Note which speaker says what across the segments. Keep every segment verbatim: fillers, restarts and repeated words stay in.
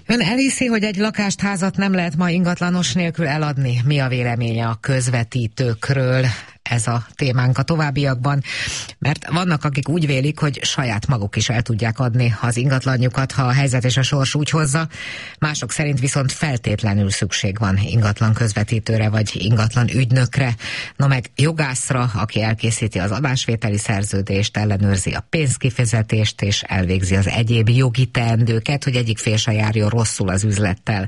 Speaker 1: Ön elhiszi, hogy egy lakást, házat nem lehet ma ingatlanos nélkül eladni? Mi a véleménye a közvetítőkről? Ez a témánk a továbbiakban, mert vannak, akik úgy vélik, hogy saját maguk is el tudják adni az ingatlanjukat, ha a helyzet és a sors úgy hozza. Mások szerint viszont feltétlenül szükség van ingatlan közvetítőre vagy ingatlan ügynökre, na meg jogászra, aki elkészíti az adásvételi szerződést, ellenőrzi a pénzkifizetést és elvégzi az egyéb jogi teendőket, hogy egyik fél se járjon rosszul az üzlettel.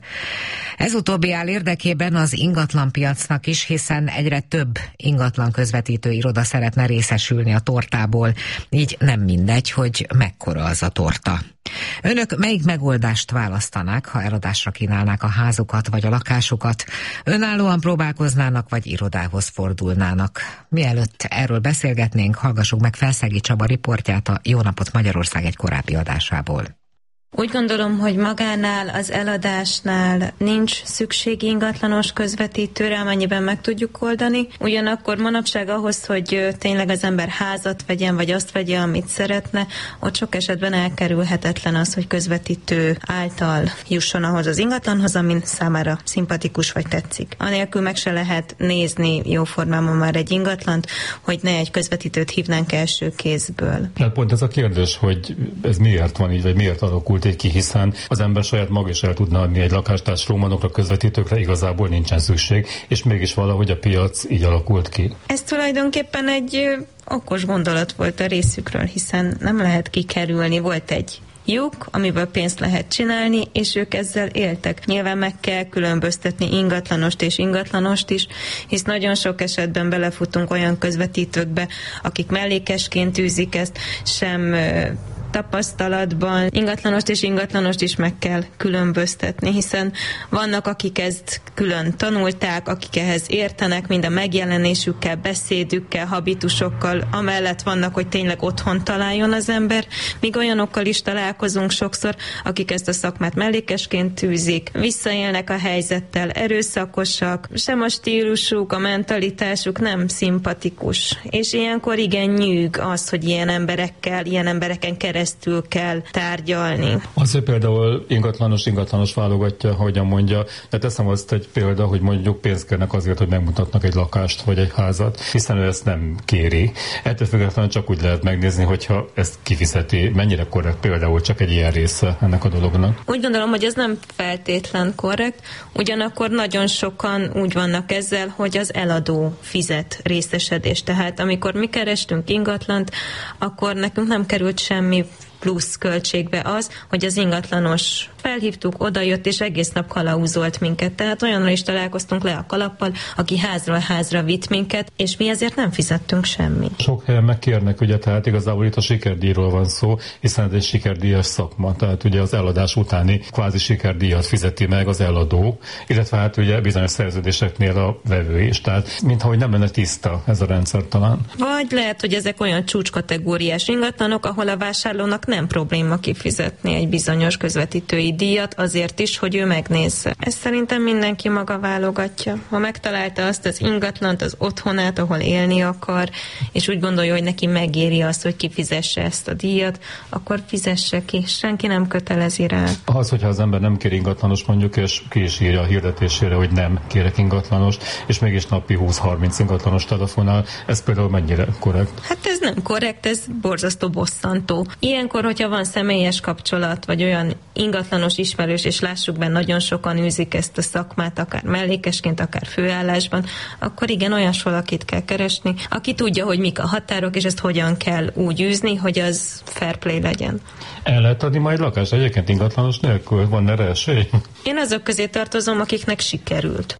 Speaker 1: Ez utóbbi áll érdekében az ingatlanpiacnak is, hiszen egyre több ingatlan közvetítő iroda szeretne részesülni a tortából, így nem mindegy, hogy mekkora az a torta. Önök melyik megoldást választanák, ha eladásra kínálnák a házukat vagy a lakásukat? Önállóan próbálkoznának, vagy irodához fordulnának? Mielőtt erről beszélgetnénk, hallgassuk meg Felszegi Csaba riportját a Jó napot Magyarország egy korábbi adásából.
Speaker 2: Úgy gondolom, hogy magánál, az eladásnál nincs szükség ingatlanos közvetítőre, amennyiben meg tudjuk oldani. Ugyanakkor manapság ahhoz, hogy tényleg az ember házat vegyen, vagy azt vegye, amit szeretne, ott sok esetben elkerülhetetlen az, hogy közvetítő által jusson ahhoz az ingatlanhoz, amin számára szimpatikus vagy tetszik. Anélkül meg se lehet nézni jóformában már egy ingatlant, hogy ne egy közvetítőt hívnánk első kézből.
Speaker 3: Hát pont ez a kérdés, hogy ez miért van így, vagy miért alakult így ki, hiszen az ember saját maga is el tudna adni egy lakást, tehát strómanokra, közvetítőkre igazából nincsen szükség, és mégis valahogy a piac így alakult ki.
Speaker 2: Ez tulajdonképpen egy okos gondolat volt a részükről, hiszen nem lehet kikerülni, volt egy lyuk, amiből pénzt lehet csinálni, és ők ezzel éltek. Nyilván meg kell különböztetni ingatlanost és ingatlanost is, hisz nagyon sok esetben belefutunk olyan közvetítőkbe, akik mellékesként űzik ezt, sem tapasztalatban ingatlanost és ingatlanost is meg kell különböztetni, hiszen vannak, akik ezt külön tanulták, akik ehhez értenek, mind a megjelenésükkel, beszédükkel, habitusokkal, amellett vannak, hogy tényleg otthon találjon az ember, míg olyanokkal is találkozunk sokszor, akik ezt a szakmát mellékesként tűzik, visszaélnek a helyzettel, erőszakosak, sem a stílusuk, a mentalitásuk nem szimpatikus. És ilyenkor igen nyűg az, hogy ilyen emberekkel, ilyen embereken keresztül keresztül kell tárgyalni.
Speaker 3: Azért például ingatlanos, ingatlanos válogatja, hogyan mondja, de teszem azt egy példa, hogy mondjuk pénzt kérnek azért, hogy megmutatnak egy lakást vagy egy házat, hiszen ő ezt nem kéri. Ettől függetlenül csak úgy lehet megnézni, hogyha ezt kifizeti, mennyire korrekt például csak egy ilyen része ennek a dolognak.
Speaker 2: Úgy gondolom, hogy ez nem feltétlen korrekt, ugyanakkor nagyon sokan úgy vannak ezzel, hogy az eladó fizet részesedést. Tehát amikor mi kerestünk ingatlant, akkor nekünk nem került semmi plusz költségbe az, hogy az ingatlanos felhívtuk, odajött, és egész nap kalauzolt minket. Tehát olyanra is találkoztunk le a kalappal, aki házról házra vitt minket, és mi ezért nem fizettünk semmit.
Speaker 3: Sok helyen megkérnek, ugye, tehát igazából itt a sikerdíjról van szó, hiszen ez egy sikerdíjas szakma, tehát ugye az eladás utáni kvázi sikerdíjat fizeti meg az eladó, illetve hát ugye bizonyos szerződéseknél a vevő is, tehát mintha nem lenne tiszta ez a rendszer talán.
Speaker 2: Vagy lehet, hogy ezek olyan csúcskategóriás ingatlanok, ahol a vásárlónak nem probléma kifizetni egy bizonyos közvetítői díjat azért is, hogy ő megnézze. Ezt szerintem mindenki maga válogatja. Ha megtalálta azt az ingatlant, az otthonát, ahol élni akar, és úgy gondolja, hogy neki megéri azt, hogy kifizesse ezt a díjat, akkor fizesse ki. Senki nem kötelezi rá.
Speaker 3: Az, hogyha az ember nem kér ingatlanos mondjuk, és ki is írja a hirdetésére, hogy nem kérek ingatlanost, és mégis napi húsz-harminc ingatlanos telefonál, ez például mennyire korrekt?
Speaker 2: Hát ez nem korrekt, ez borzasztó bosszantó. Ilyenkor, hogyha van személyes kapcsolat, vagy olyan ingatlanos ismerős, és lássuk be, nagyon sokan űzik ezt a szakmát, akár mellékesként, akár főállásban, akkor igen, olyas valakit kell keresni, aki tudja, hogy mik a határok, és ezt hogyan kell úgy űzni, hogy az fair play legyen.
Speaker 3: El lehet adni majd lakást egyébként ingatlanos nélkül? Van erre esély?
Speaker 2: Én azok közé tartozom, akiknek sikerült.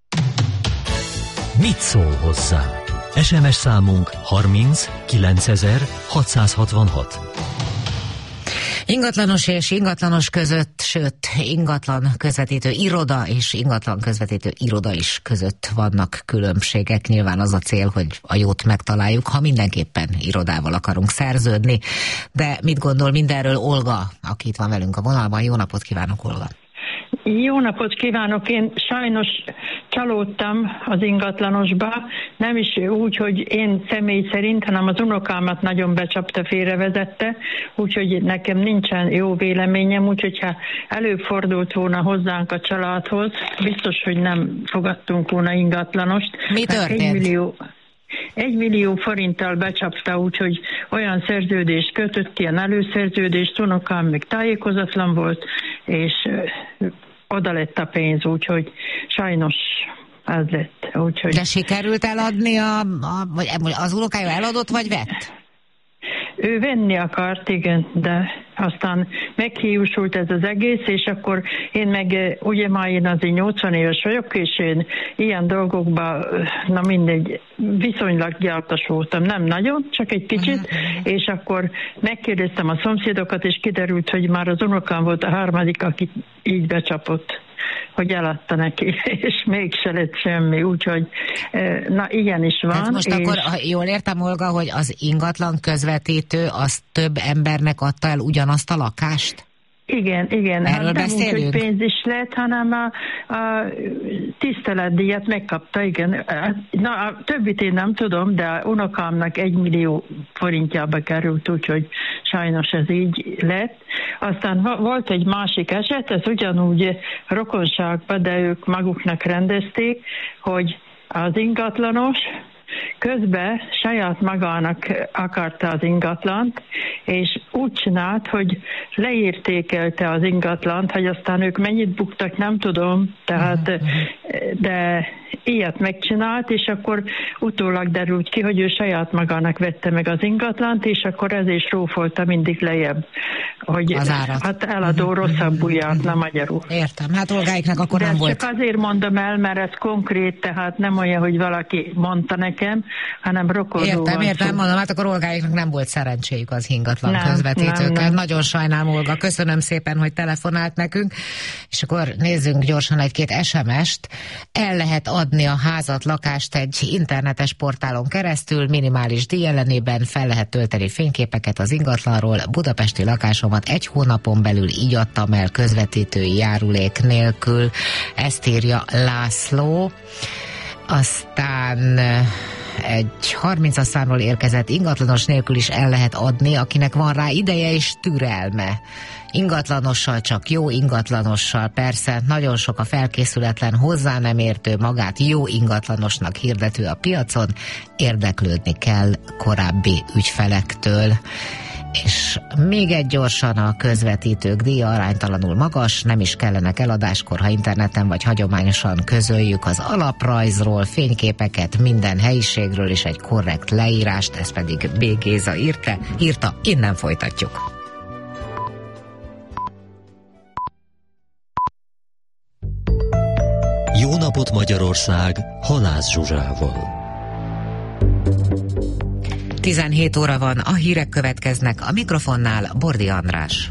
Speaker 4: Mit szól hozzá? es em es számunk harminc kilencezer hatszázhatvanhat.
Speaker 1: Ingatlanos és ingatlanos között, sőt, ingatlan közvetítő iroda és ingatlan közvetítő iroda is között vannak különbségek. Nyilván az a cél, hogy a jót megtaláljuk, ha mindenképpen irodával akarunk szerződni. De mit gondol mindenről Olga, aki itt van velünk a vonalban? Jó napot kívánok, Olga!
Speaker 5: Jó napot kívánok! Én sajnos csalódtam az ingatlanosba, nem is úgy, hogy én személy szerint, hanem az unokámat nagyon becsapta, félrevezette, úgyhogy nekem nincsen jó véleményem, úgyhogy ha előfordult volna hozzánk a családhoz, biztos, hogy nem fogadtunk volna ingatlanost.
Speaker 1: Mi történt?
Speaker 5: Egy millió, egy millió forinttal becsapta, úgyhogy olyan szerződést kötött, ilyen előszerződést, unokám még tájékozatlan volt, és oda lett a pénz, úgyhogy sajnos ez lett. Úgyhogy...
Speaker 1: De sikerült eladni, a, a, vagy az unokája eladott, vagy vett?
Speaker 5: Ő venni akart, igen, de aztán meghiúsult ez az egész, és akkor én meg, ugye már én azért nyolcvan éves vagyok, és én ilyen dolgokban, na mindegy, viszonylag gyártas voltam, nem nagyon, csak egy kicsit, uh-huh. És akkor megkérdeztem a szomszédokat, és kiderült, hogy már az unokám volt a harmadik, aki így becsapott, hogy eladta neki, és mégse lett semmi, úgyhogy na ilyen is van.
Speaker 1: Hát most és... akkor jól értem, Olga, hogy az ingatlan közvetítő az több embernek adta el ugyanazt a lakást?
Speaker 5: Igen, igen.
Speaker 1: Erről
Speaker 5: hát nem
Speaker 1: beszélünk?
Speaker 5: úgy, hogy pénz is lett, hanem a, a tiszteletdíjat megkapta, igen. Na, a többit én nem tudom, de a unokámnak egy millió forintjába került, úgyhogy sajnos ez így lett. Aztán volt egy másik eset, ez ugyanúgy rokonságban, de ők maguknak rendezték, hogy az ingatlanos közben saját magának akarta az ingatlant, és úgy csinált, hogy leértékelte az ingatlant, hogy aztán ők mennyit buktak, nem tudom, tehát, de ilyet megcsinált, és akkor utólag derült ki, hogy ő saját magának vette meg az ingatlant, és akkor ez is rófolta mindig lejjebb, hogy hát eladó uh-huh. rosszabbul járt, nem magyarul.
Speaker 1: Értem, hát Olgáiknak akkor
Speaker 5: de
Speaker 1: nem volt.
Speaker 5: csak azért mondom el, mert ez konkrét, tehát nem olyan, hogy valaki mondta nekem, hanem rokonról
Speaker 1: Értem,
Speaker 5: van
Speaker 1: értem,
Speaker 5: szó.
Speaker 1: mondom, hát akkor Olgáiknak nem volt szerencséjük az ingatlan
Speaker 5: nem,
Speaker 1: közvetítőkkel.
Speaker 5: nem, nem.
Speaker 1: Nagyon sajnálom, Olga, köszönöm szépen, hogy telefonált nekünk, és akkor nézzünk gyorsan egy-két es em est. El lehet adni a házat, lakást egy internetes portálon keresztül, minimális díj ellenében fel lehet tölteni fényképeket az ingatlanról. Budapesti lakásomat egy hónapon belül így adtam el közvetítői járulék nélkül. Ezt írja László. Aztán egy harmincas számról érkezett ingatlanos nélkül is el lehet adni, akinek van rá ideje és türelme. Ingatlanossal, csak jó ingatlanossal, persze, nagyon sok a felkészületlen, hozzá nem értő, magát jó ingatlanosnak hirdető a piacon, érdeklődni kell korábbi ügyfelektől. És még egy gyorsan, a közvetítők díja aránytalanul magas, nem is kellenek eladáskor, ha interneten vagy hagyományosan közöljük az alaprajzról, fényképeket minden helyiségről és egy korrekt leírást, ez pedig B. Géza írta, írta, innen folytatjuk.
Speaker 4: Jó napot Magyarország, Halász Zsuzsával.
Speaker 1: tizenhét óra van, a hírek következnek, a mikrofonnál Bordi András.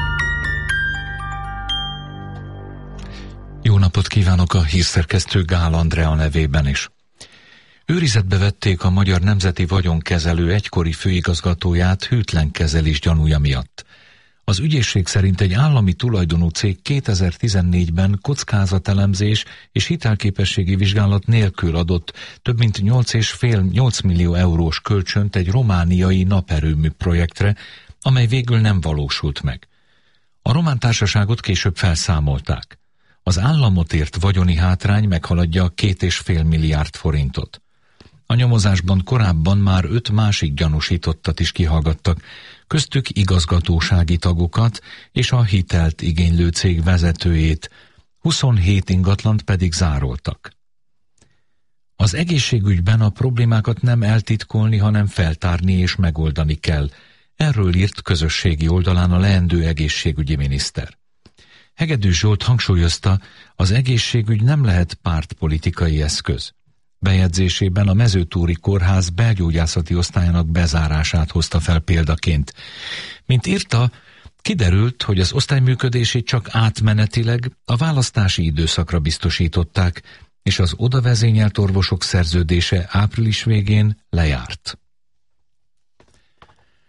Speaker 6: Jó napot kívánok a hírszerkesztő Gál Andrea nevében is. Őrizetbe vették a Magyar Nemzeti Vagyonkezelő egykori főigazgatóját hűtlen kezelés gyanúja miatt. Az ügyészség szerint egy állami tulajdonú cég kétezer-tizennégyben kockázatelemzés és hitelképességi vizsgálat nélkül adott több mint nyolc egész öt millió eurós kölcsönt egy romániai naperőmű projektre, amely végül nem valósult meg. A román társaságot később felszámolták. Az államot ért vagyoni hátrány meghaladja két és fél milliárd forintot. A nyomozásban korábban már öt másik gyanúsítottat is kihallgattak, köztük igazgatósági tagokat és a hitelt igénylő cég vezetőjét, huszonhét ingatlant pedig zároltak. Az egészségügyben a problémákat nem eltitkolni, hanem feltárni és megoldani kell. Erről írt közösségi oldalán a leendő egészségügyi miniszter. Hegedűs Zsolt hangsúlyozta, az egészségügy nem lehet pártpolitikai eszköz. Bejegyzésében a Mezőtúri Kórház belgyógyászati osztályának bezárását hozta fel példaként. Mint írta, kiderült, hogy az osztály működését csak átmenetileg a választási időszakra biztosították, és az oda vezényelt orvosok szerződése április végén lejárt. Az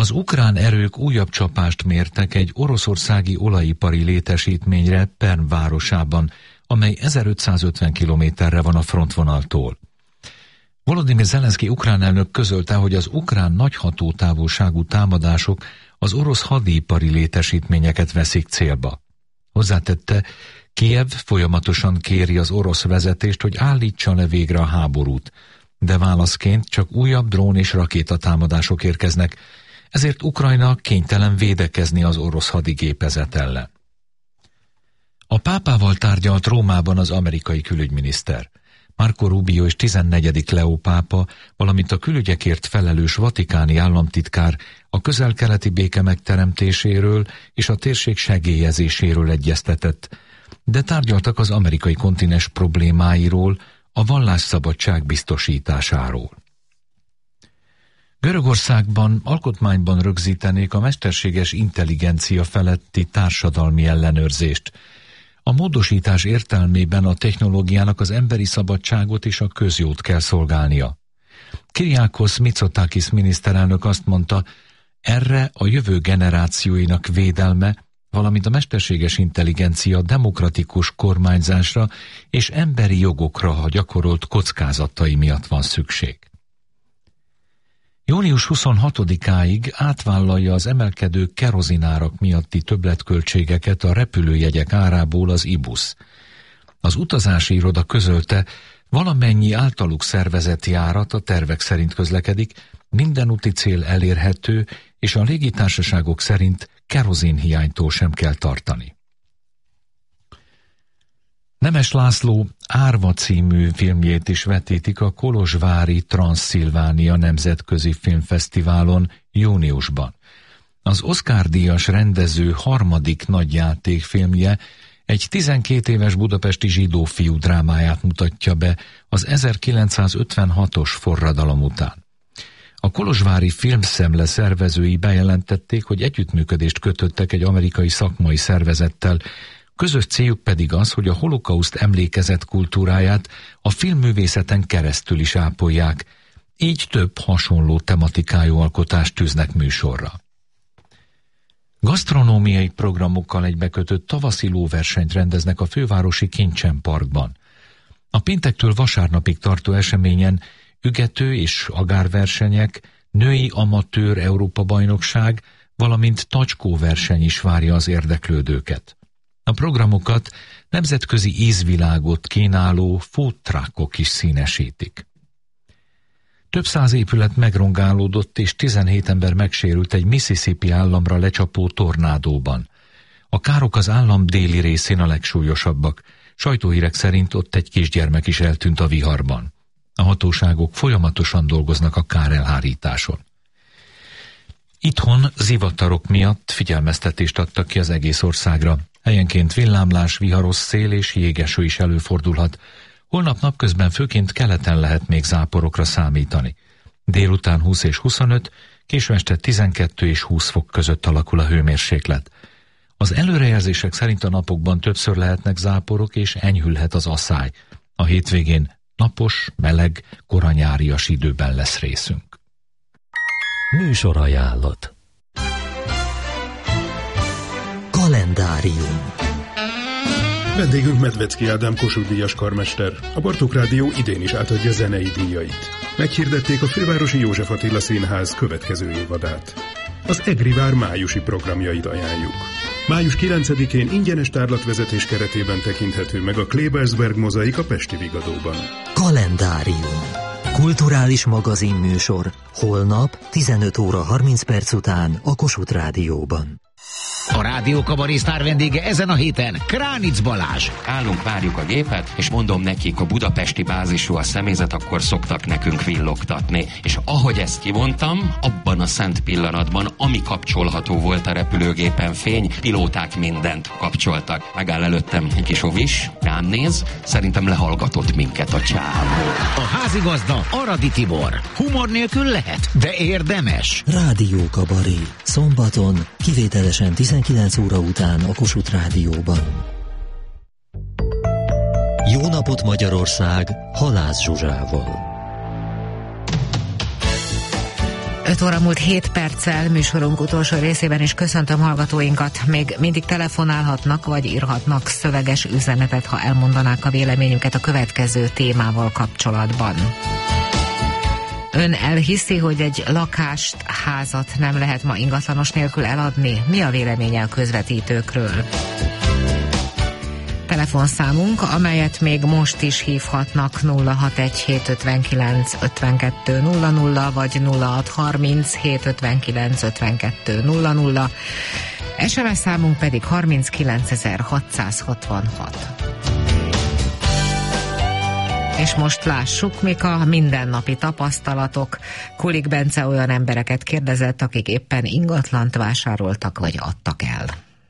Speaker 6: Az ukrán erők újabb csapást mértek egy oroszországi olajipari létesítményre Perm városában, amely ezerötszázötven kilométerre van a frontvonaltól. Volodymyr Zelenszky ukrán elnök közölte, hogy az ukrán nagy hatótávolságú támadások az orosz hadipari létesítményeket veszik célba. Hozzátette, Kijev folyamatosan kéri az orosz vezetést, hogy állítsa le végre a háborút, de válaszként csak újabb drón és rakétatámadások érkeznek, ezért Ukrajna kénytelen védekezni az orosz hadigépezet ellen. A pápával tárgyalt Rómában az amerikai külügyminiszter. Marco Rubio és tizennegyedik Leó pápa, valamint a külügyekért felelős vatikáni államtitkár a közel-keleti béke megteremtéséről és a térség segélyezéséről egyeztetett, de tárgyaltak az amerikai kontinens problémáiról, a vallásszabadság biztosításáról. Görögországban alkotmányban rögzítenék a mesterséges intelligencia feletti társadalmi ellenőrzést. A módosítás értelmében a technológiának az emberi szabadságot és a közjót kell szolgálnia. Kyriakos Mitsotakis miniszterelnök azt mondta, erre a jövő generációinak védelme, valamint a mesterséges intelligencia demokratikus kormányzásra és emberi jogokra gyakorolt kockázatai miatt van szükség. június huszonhatodikáig átvállalja az emelkedő kerozinárak miatti többletköltségeket a repülőjegyek árából az i busz. Az utazási iroda közölte, valamennyi általuk szervezett járat a tervek szerint közlekedik, minden úti cél elérhető, és a légitársaságok szerint kerozinhiánytól sem kell tartani. Nemes László Árva című filmjét is vetítik a kolozsvári Transzilvánia Nemzetközi Filmfesztiválon júniusban. Az Oscar-díjas rendező harmadik nagyjátékfilmje egy tizenkét éves budapesti zsidó fiú drámáját mutatja be az ezerkilencszázötvenhatos forradalom után. A kolozsvári filmszemle szervezői bejelentették, hogy együttműködést kötöttek egy amerikai szakmai szervezettel, közös céljuk pedig az, hogy a holokauszt emlékezet kultúráját a filmművészeten keresztül is ápolják, így több hasonló tematikájú alkotást tűznek műsorra. Gasztronómiai programokkal egybekötött tavaszi lóversenyt rendeznek a fővárosi Kincsen Parkban. A péntektől vasárnapig tartó eseményen ügető és agárversenyek, női amatőr Európa-bajnokság, valamint tacskóverseny is várja az érdeklődőket. A programokat nemzetközi ízvilágot kínáló food truckok is színesítik. Több száz épület megrongálódott és tizenhét ember megsérült egy Mississippi államra lecsapó tornádóban. A károk az állam déli részén a legsúlyosabbak, sajtóhírek szerint ott egy kisgyermek is eltűnt a viharban. A hatóságok folyamatosan dolgoznak a kárelhárításon. Itthon zivatarok miatt figyelmeztetést adtak ki az egész országra. Helyenként villámlás, viharos szél és jégeső is előfordulhat. Holnap napközben főként keleten lehet még záporokra számítani. Délután húsz és huszonöt, késő este tizenkettő és húsz fok között alakul a hőmérséklet. Az előrejelzések szerint a napokban többször lehetnek záporok és enyhülhet az aszály. A hétvégén napos, meleg, koranyárias időben lesz részünk.
Speaker 4: Műsorajánlat. Kalendárium.
Speaker 7: Vendégünk Medvecki Ádám Kossuth-díjas karmester. A Bartók Rádió idén is átadja zenei díjait. Meghirdették a Fővárosi József Attila Színház következő évadát. Az Egri vár májusi programjait ajánljuk. május kilencedikén ingyenes tárlatvezetés keretében tekinthető meg a Klebersberg mozaik a Pesti Vigadóban.
Speaker 4: Kalendárium. Kulturális magazinműsor. Holnap tizenöt óra harminc perc után a Kossuth Rádióban.
Speaker 8: A Rádió Kabaré sztár vendége ezen a héten Kránic Balázs.
Speaker 9: Állunk, várjuk a gépet, és mondom nekik, a budapesti bázisú a személyzet, akkor szoktak nekünk villogtatni. És ahogy ezt kimondtam, abban a szent pillanatban, ami kapcsolható volt a repülőgépen fény, pilóták mindent kapcsoltak. Megáll előttem egy kis ovis, rám néz, szerintem lehallgatott minket a csávó.
Speaker 8: A házigazda Aradi Tibor. Humor nélkül lehet, de érdemes.
Speaker 4: Rádió Kabaré. Szombaton, kivételesen tizenkilenc óra után a Kossuth Rádióban. Jó napot Magyarország, Halász Zsuzsával.
Speaker 1: öt óra múlt hét perccel, műsorunk utolsó részében is köszöntöm hallgatóinkat. Még mindig telefonálhatnak, vagy írhatnak szöveges üzenetet, ha elmondanák a véleményüket a következő témával kapcsolatban. Ön elhiszi, hogy egy lakást, házat nem lehet ma ingatlanos nélkül eladni? Mi a véleménye a közvetítőkről? Telefonszámunk, amelyet még most is hívhatnak nulla hat egy hét ötvenkilenc ötvenkettő nulla nulla vagy nulla hat harminc hét ötvenkilenc ötvenkettő nulla nulla. es em es számunk pedig harminckilencezer-hatszázhatvanhat. És most lássuk, mik a mindennapi tapasztalatok. Kulik Bence olyan embereket kérdezett, akik éppen ingatlant vásároltak vagy adtak el.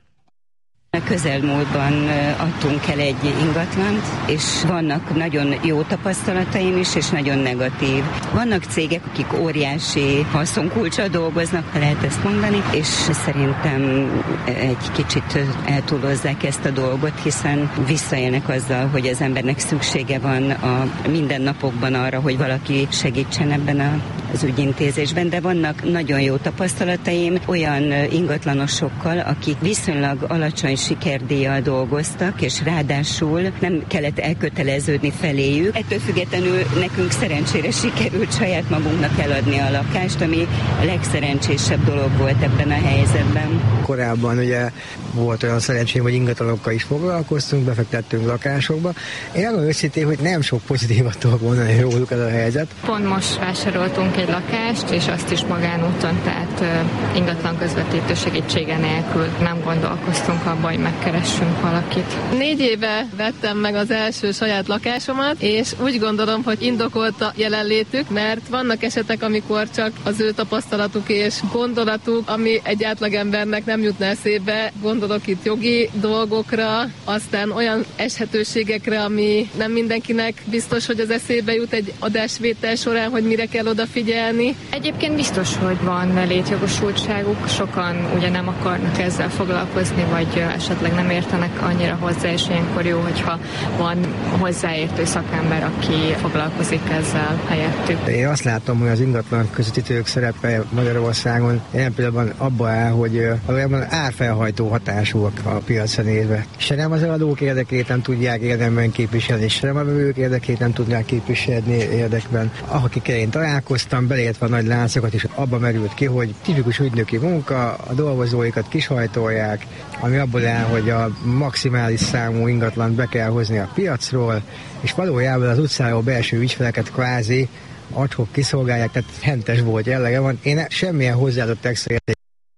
Speaker 10: A közelmúltban adtunk el egy ingatlant, és vannak nagyon jó tapasztalataim is, és nagyon negatív. Vannak cégek, akik óriási haszonkulccsal dolgoznak, ha lehet ezt mondani, és szerintem egy kicsit eltúlozzák ezt a dolgot, hiszen visszaélnek azzal, hogy az embernek szüksége van a mindennapokban arra, hogy valaki segítsen ebben a, az ügyintézésben, de vannak nagyon jó tapasztalataim olyan ingatlanosokkal, akik viszonylag alacsony sikerdíjjal dolgoztak, és ráadásul nem kellett elköteleződni feléjük. Ettől függetlenül nekünk szerencsére sikerült saját magunknak eladni a lakást, ami a legszerencsésebb dolog volt ebben a helyzetben.
Speaker 11: Korábban ugye volt olyan szerencsém, hogy ingatlanokkal is foglalkoztunk, befektettünk lakásokba. Én nagyon őszintén, hogy nem sok pozitívat tudok mondani róluk ez a helyzet.
Speaker 12: Pont most vásároltunk egy lakást, és azt is magánúton, tehát uh, ingatlan közvetítő segítsége nélkül nem gondolkoztunk abban, hogy megkeressünk valakit.
Speaker 13: Négy éve vettem meg az első saját lakásomat, és úgy gondolom, hogy indokolt a jelenlétük, mert vannak esetek, amikor csak az ő tapasztalatuk és gondolatuk, ami egy átlagembernek nem jutna eszébe, gondolok itt jogi dolgokra, aztán olyan eshetőségekre, ami nem mindenkinek biztos, hogy az eszébe jut egy adásvétel során, hogy mire kell odafigyelni.
Speaker 12: Egyébként biztos, hogy van létjogosultságuk, sokan ugye nem akarnak ezzel foglalkozni, vagy esetleg nem értenek annyira hozzá, és ilyenkor jó, hogyha van hozzáértő szakember, aki foglalkozik ezzel helyettük.
Speaker 11: Én azt látom, hogy az ingatlan közvetítők szerepe Magyarországon jelen pillanatban abba áll, hogy valójában árfelhajtó hatásúak a piacra nézve. Se nem az eladók érdekét nem tudják érdemben képviselni, se nem a vevők érdekét nem tudják képviselni érdekben. Akikkel én találkoztam, beleértve a nagy láncokat is, abba merült ki, hogy tipikus ügynöki munka, a dolgozóikat kishajtolják, ami abból áll, hogy a maximális számú ingatlant be kell hozni a piacról, és valójában az utcáról belső ügyfeleket kvázi ad-hoc kiszolgálják, tehát hentes volt jellege van. Én semmilyen hozzáadott extra érték.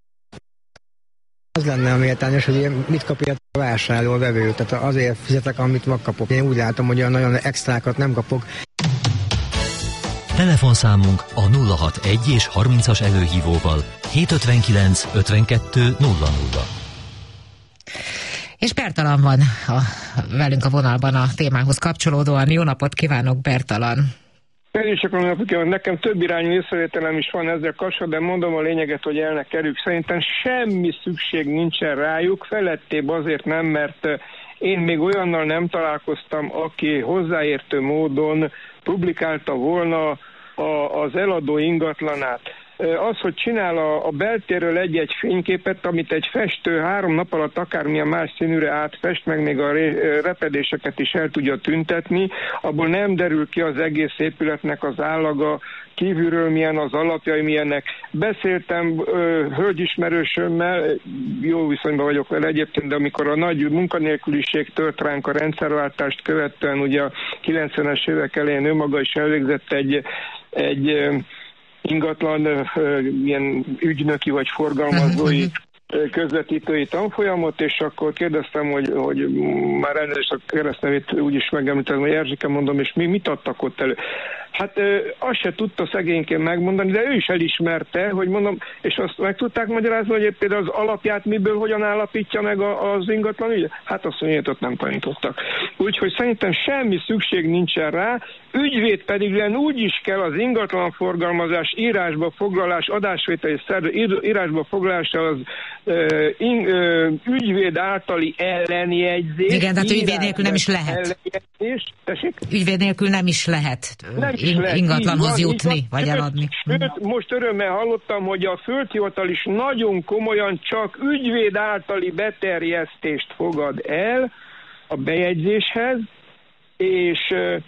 Speaker 11: Az lenne a méltányos, hogy én mit kapja a vásárló, a vevő, tehát azért fizetek, amit megkapok. Én úgy látom, hogy olyan nagyon extrákat nem kapok.
Speaker 4: Telefonszámunk a nulla hat egy és harmincas előhívóval hét ötvenkilenc ötvenkettő nulla nulla.
Speaker 1: És Bertalan van a, velünk a vonalban a témához kapcsolódóan. Jó napot kívánok, Bertalan!
Speaker 14: Én is akarom napot kívánok. Nekem több irányú észrevételem is van ezzel kapcsolatban, de mondom a lényeget, hogy el ne kerüljük. Szerintem semmi szükség nincsen rájuk, felettébb azért nem, mert én még olyannal nem találkoztam, aki hozzáértő módon publikálta volna a, az eladó ingatlanát. Az, hogy csinál a, a beltérről egy-egy fényképet, amit egy festő három nap alatt akármilyen más színűre átfest, meg még a ré, repedéseket is el tudja tüntetni, abból nem derül ki az egész épületnek az állaga, kívülről milyen az alapjai, milyenek. Beszéltem ö, hölgyismerősömmel, jó viszonyban vagyok vele egyébként, de amikor a nagy munkanélküliség tört ránk a rendszerváltást követően, ugye a kilencvenes évek elején ő maga is elvégzett egy, egy ingatlan ilyen ügynöki vagy forgalmazói közvetítői tanfolyamot, és akkor kérdeztem, hogy, hogy már elnézést a keresztnevét úgyis megemlítettem, hogy Erzsike, mondom, és mi mit adtak ott elő? Hát azt se tudta szegényként megmondani, de ő is elismerte, hogy mondom, és azt meg tudták magyarázni, hogy például az alapját miből hogyan állapítja meg az ingatlan ügy? Hát azt mondja, hogy nem tanítottak. Úgyhogy szerintem semmi szükség nincsen rá, ügyvéd pedig len úgy is kell az ingatlan forgalmazás, írásba foglalás, adásvételi szerv, írásba foglalással az ö, in, ö, ügyvéd általi ellenjegyzés.
Speaker 1: Igen, tehát ügyvéd nélkül nem is lehet. Ügyvéd nélkül nem is lehet,
Speaker 14: nem is
Speaker 1: in,
Speaker 14: lehet
Speaker 1: ingatlanhoz
Speaker 14: van,
Speaker 1: jutni, vagy
Speaker 14: sőt,
Speaker 1: eladni.
Speaker 14: Sőt, most örömmel hallottam, hogy a földhivatal is nagyon komolyan csak ügyvéd általi beterjesztést fogad el a bejegyzéshez, és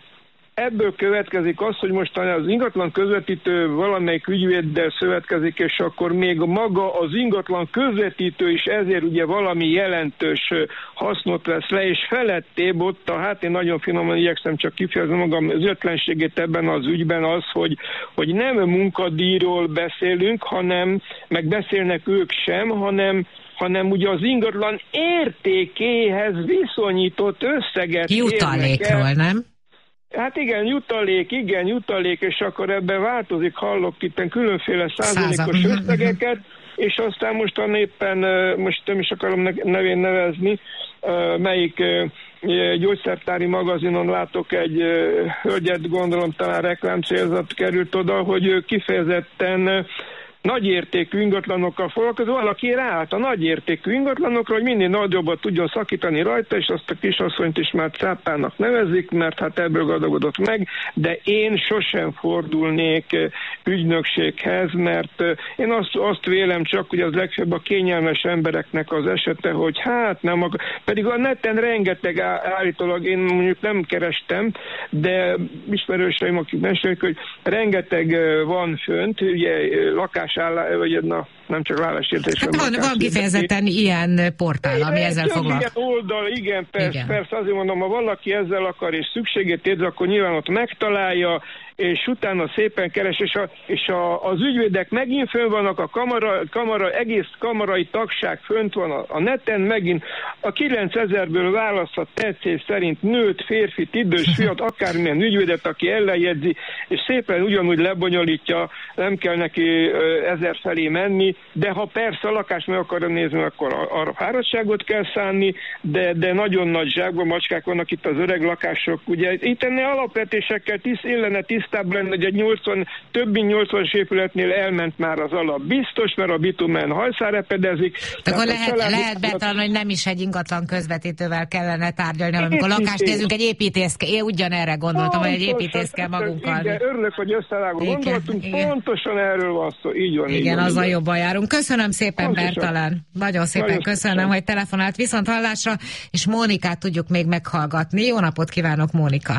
Speaker 14: ebből következik az, hogy most az ingatlan közvetítő valamelyik ügyvéddel szövetkezik, és akkor még maga az ingatlan közvetítő is ezért ugye valami jelentős hasznot vesz le, és felettébb ott, a, hát én nagyon finoman igyekszem csak kifejezni magam az ötlenségét ebben az ügyben az, hogy, hogy nem munkadíjról beszélünk, hanem, meg beszélnek ők sem, hanem hanem ugye az ingatlan értékéhez viszonyított összeget
Speaker 1: jutalékról, nem?
Speaker 14: Hát igen, jutalék, igen, jutalék, és akkor ebben változik, hallok itt különféle százalékos összegeket, és aztán mostan éppen, most nem is akarom nevén nevezni, melyik gyógyszertári magazinon látok egy hölgyet, gondolom talán reklámcélzat került oda, hogy kifejezetten nagyértékű ingatlanokkal foglalkozó, valaki ráállt a nagyértékű ingatlanokra, hogy minél nagyobbat tudjon szakítani rajta, és azt a kisasszonyt is már cápának nevezik, mert hát ebből gazdagodott meg, de én sosem fordulnék ügynökséghez, mert én azt, azt vélem csak, hogy az legfőbb a kényelmes embereknek az esete, hogy hát nem akar, pedig a neten rengeteg állítólag, én mondjuk nem kerestem, de ismerőseim, akik mesélik, hogy rengeteg van fönt, ugye lakás vagy na, nem csak vállásértés.
Speaker 1: Hát van, van kifejezetten ilyen portál, ami ezzel foglalkozik.
Speaker 14: Igen, oldal, igen, persze,
Speaker 1: igen.
Speaker 14: persze, azért mondom, ha valaki ezzel akar és szükségét érzi, akkor nyilván ott megtalálja, és utána szépen keres, és, a, és a, az ügyvédek megint fönn vannak, a kamara, kamara, egész kamarai tagság fönt van a, a neten, megint a kilencezerből választhat tetszés szerint nőt, férfit, idős, fiat, akármilyen ügyvédet, aki ellenjegyzi, és szépen ugyanúgy lebonyolítja, nem kell neki ezer felé menni, de ha persze a lakást meg akarja nézni, akkor arra fáradtságot kell szánni, de, de nagyon nagy zsákban macskák vannak itt az öreg lakások. Ugye itt ennél alapvetésekkel tiszt, illene tisztább lenne, hogy egy nyolcvan, több mint nyolcvanas épületnél elment már az alap biztos, mert a bitumen hajszárepedezik.
Speaker 1: Akkor lehet, lehet betalan, hogy nem is egy ingatlan közvetítővel kellene tárgyalni, amikor lakást nézünk, egy építész, én ugyanerre gondoltam, hogy egy építész kell magunkkal.
Speaker 14: Igen, örülök, hogy összevágó gondoltunk, igen, pontosan erről van szó, így van.
Speaker 1: Igen, azzal jobban járunk. Köszönöm szépen, pontosan. Bertalan. Nagyon szépen Nagyon köszönöm, szépen. hogy telefonált viszont hallásra, és Mónikát tudjuk még meghallgatni. Jó napot kívánok, Mónika!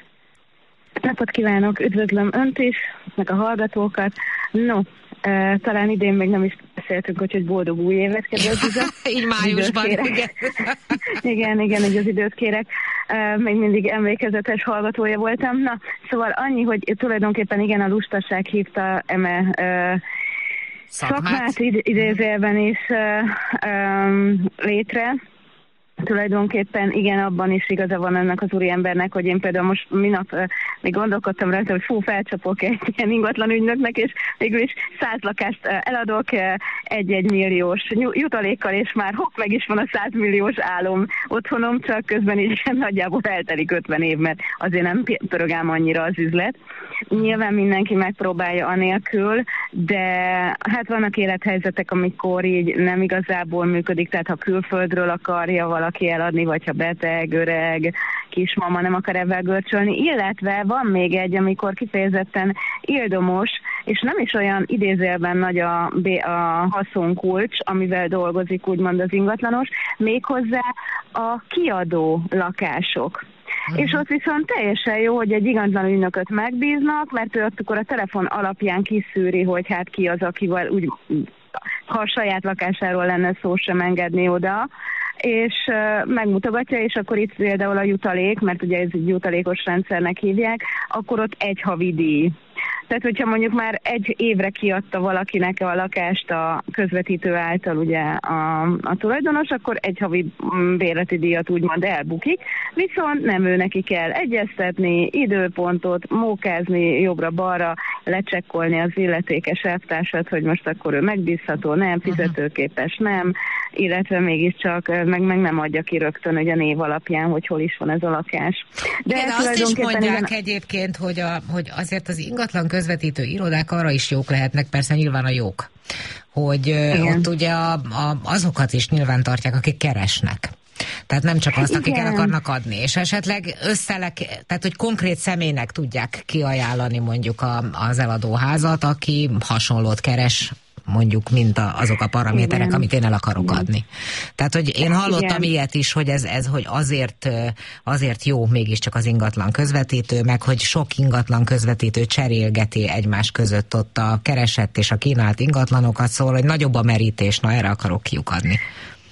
Speaker 15: Napot kívánok, üdvözlöm Önt is, meg a hallgatókat. No, e, talán idén még nem is beszéltünk, hogy boldog új évet, kedves Zsuzsa.
Speaker 1: Így májusban, igen.
Speaker 15: igen, igen, így az időt kérek. E, még mindig emlékezetes hallgatója voltam. Na, szóval annyi, hogy tulajdonképpen igen, a lustaság hívta eme e, szakmát, szakmát id- idézőjelben is e, e, létre. Tulajdonképpen igen, abban is igaza van ennek az úriembernek, hogy én például most minap uh, még gondolkodtam rajta, hogy fú, felcsapok egy ilyen ingatlan ügynöknek, és végül is száz lakást uh, eladok uh, egy-egy milliós jutalékkal, és már hopp, meg is van a száz milliós álom otthonom, csak közben is nagyjából eltelik ötven év, mert azért nem pörög ám annyira az üzlet. Nyilván mindenki megpróbálja anélkül, de hát vannak élethelyzetek, amikor így nem igazából működik, tehát ha külföldről akarja valaki eladni, vagy ha beteg, öreg, kismama nem akar ebben görcsölni, illetve van még egy, amikor kifejezetten ildomos, és nem is olyan idézőjelben nagy a, a haszonkulcs, amivel dolgozik úgymond az ingatlanos, méghozzá a kiadó lakások. Uh-huh. És ott viszont teljesen jó, hogy egy ingatlan ügynököt megbíznak, mert ő ott akkor a telefon alapján kiszűri, hogy hát ki az, akivel úgy, ha a saját lakásáról lenne szó, sem engedni oda, és uh, megmutogatja, és akkor itt például a jutalék, mert ugye ez egy jutalékos rendszernek hívják, akkor ott egy havi díj. Tehát, hogyha mondjuk már egy évre kiadta valakinek a lakást a közvetítő által ugye a, a tulajdonos, akkor egy havi bérleti díjat úgymond elbukik, viszont nem ő neki kell egyeztetni, időpontot, mókázni jobbra-balra, lecsekkolni az illetékes elvtársat, hogy most akkor ő megbízható, nem, fizetőképes, nem, illetve mégiscsak meg, meg nem adja ki rögtön hogy a név alapján, hogy hol is van ez a lakás.
Speaker 1: De igen, azt is mondják igen, egyébként, hogy, a, hogy azért az ingatlan közvetítő irodák arra is jók lehetnek, persze nyilván a jók, hogy igen. Ott ugye a, a, azokat is nyilván tartják, akik keresnek. Tehát nem csak azt, akik el akarnak adni, és esetleg összelek, tehát hogy konkrét személynek tudják kiajánlani mondjuk a, az eladóházat, aki hasonlót keres, mondjuk, mint a, azok a paraméterek, igen. amit én el akarok igen. adni. Tehát, hogy én hallottam igen. ilyet is, hogy ez, ez hogy azért, azért jó mégiscsak az ingatlan közvetítő, meg hogy sok ingatlan közvetítő cserélgeti egymás között ott a keresett és a kínált ingatlanokat, szóval, hogy nagyobb a merítés, na erre akarok kiukadni.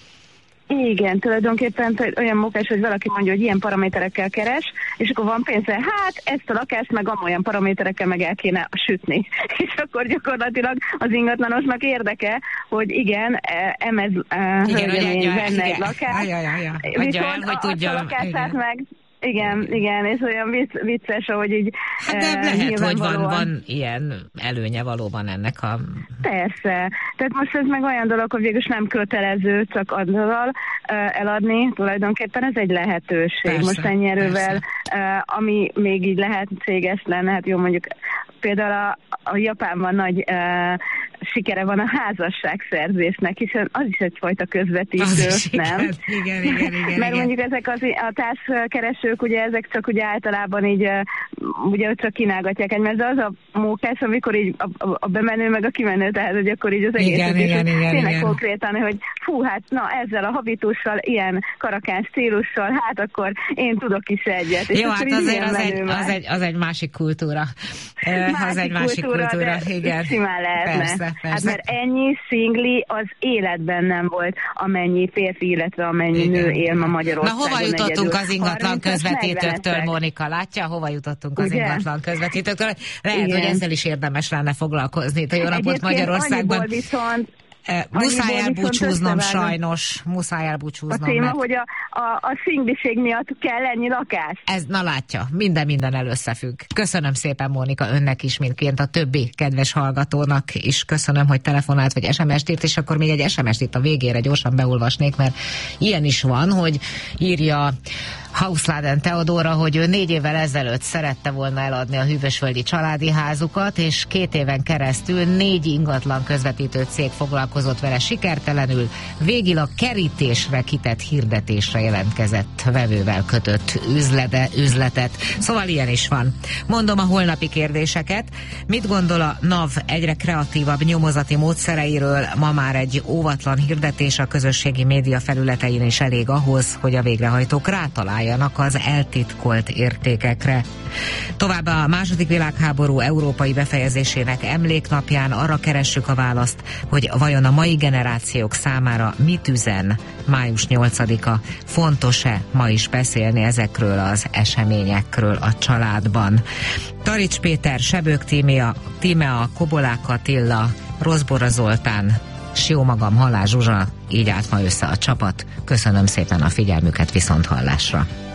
Speaker 15: Igen, tulajdonképpen olyan mókás, hogy valaki mondja, hogy ilyen paraméterekkel keres, és akkor van pénze, hát ezt a lakást meg amolyan paraméterekkel meg el kéne sütni. És akkor gyakorlatilag az ingatlanosnak érdeke, hogy igen, emez hölgyemény venne egy lakást, viszont a, azt a lakását meg Igen, igen, és olyan vicc, vicces, ahogy így
Speaker 1: hát de lehet, hogy van, van ilyen előnye valóban ennek a...
Speaker 15: Persze. Tehát most ez meg olyan dolog, hogy végülis nem kötelező csak azzal uh, eladni, tulajdonképpen ez egy lehetőség. Persze, most ennyi erővel, uh, ami még így lehetséges lenne, hát jó, mondjuk például a, a Japánban nagy uh, sikere van a házasságszerzésnek, hiszen az is egyfajta közvetítő, nem?
Speaker 1: Igen, igen, igen, igen.
Speaker 15: Mert mondjuk ezek az, a társkeresők, ugye ezek csak ugye általában így, ugye csak kínálgatják egymást, de az a mókás, amikor így a, a, a bemenő meg a kimenő, tehát hogy akkor így az egészet is, igen, igen, tényleg igen. konkrétan, hogy fú, hát na ezzel a habitussal, ilyen karakán stílussal, hát akkor én tudok is egyet.
Speaker 1: Jó, hát azért az egy, az, egy, az egy másik kultúra.
Speaker 15: Másik
Speaker 1: az egy másik kultúra,
Speaker 15: kultúra
Speaker 1: igen.
Speaker 15: Simán lehetne.
Speaker 1: Persze, persze.
Speaker 15: Hát mert ennyi szingli az életben nem volt, amennyi férfi, illetve amennyi igen. nő él ma Magyarországon.
Speaker 1: Na hova jutottunk
Speaker 15: egyedül?
Speaker 1: az ingatlan közvetítőktől, Mónika? Látja, hova jutottunk az Ugye? ingatlan közvetítőktől? Lehet, igen. hogy ezzel is érdemes lenne foglalkozni itt a Jó Napot Magyarországban.
Speaker 15: Viszont
Speaker 1: muszáj elbúcsúznom sajnos, muszáj elbúcsúznom.
Speaker 15: A téma, mert... hogy a, a, a szingliség miatt kell ennyi lakás.
Speaker 1: Ez, na látja, minden minden összefügg. Köszönöm szépen, Mónika, önnek is, mindként a többi kedves hallgatónak is köszönöm, hogy telefonált, vagy es em es-t írt, és akkor még egy es em es-t itt a végére gyorsan beolvasnék, mert ilyen is van, hogy írja Hausladen Teodóra, hogy ő négy évvel ezelőtt szerette volna eladni a hűvösvölgyi családi házukat, és két éven keresztül négy ingatlan közvetítő cég foglalkozott vele sikertelenül, végül a kerítésre kitett hirdetésre jelentkezett vevővel kötött üzlete, üzletet. Szóval ilyen is van. Mondom a holnapi kérdéseket. Mit gondol a NAV egyre kreatívabb nyomozati módszereiről? Ma már egy óvatlan hirdetés a közösségi média felületein is elég ahhoz, hogy a végrehajtók rátaláljanak az eltitkolt értékekre. Továbbá a második világháború európai befejezésének emléknapján arra keressük a választ, hogy vajon a mai generációk számára mit üzen május nyolcadika? Fontos-e ma is beszélni ezekről az eseményekről a családban? Tarics Péter, Sebők Tímea, Tímea, Kobolák Attila, Rozbora Zoltán, s jó magam, Halás Zsuzsa, így állt ma össze a csapat. Köszönöm szépen a figyelmüket, viszont hallásra.